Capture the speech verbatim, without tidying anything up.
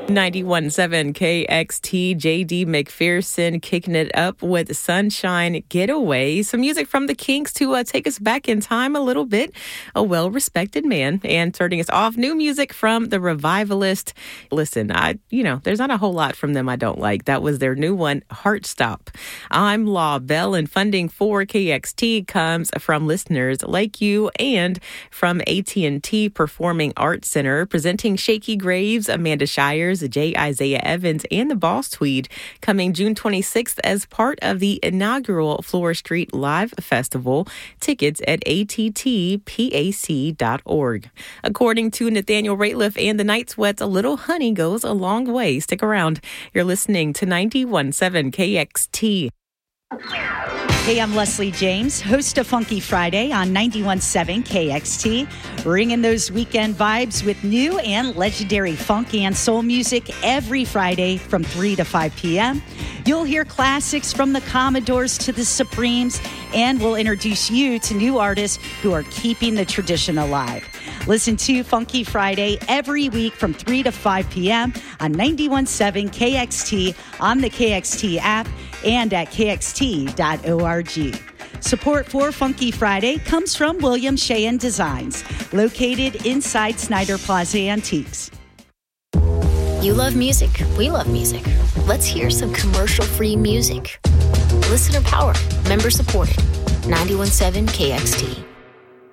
ninety-one point seven K X T, J D McPherson kicking it up with Sunshine Getaway. Some music from the Kinks to uh, take us back in time a little bit. A well-respected man. And starting us off, new music from The Revivalist. Listen, I, you know, there's not a whole lot from them I don't like. That was their new one, Heartstop. I'm Law Bell, and funding for K X T comes from listeners like you and from A T and T Performing Arts Center, presenting Shaky Graves, Amanda Shires, J. Isaiah Evans, and the Boss Tweed, coming June twenty-sixth as part of the inaugural Flora Street Live Festival. Tickets at A T T P A C dot org. According to Nathaniel Rateliff and the Night Sweats, a little honey goes a long way. Stick around. You're listening to ninety-one point seven K X T. Hey, I'm Leslie James, host of Funky Friday on ninety-one point seven K X T, bringing those weekend vibes with new and legendary funk and soul music every Friday from three to five p.m. You'll hear classics from the Commodores to the Supremes, and we'll introduce you to new artists who are keeping the tradition alive. Listen to Funky Friday every week from three to five p.m. on ninety-one point seven K X T, on the K X T app, and at K X T dot org. Support for Funky Friday comes from William Sheehan Designs, located inside Snyder Plaza Antiques. You love music. We love music. Let's hear some commercial-free music. Listener power. Member supported. ninety-one point seven K X T.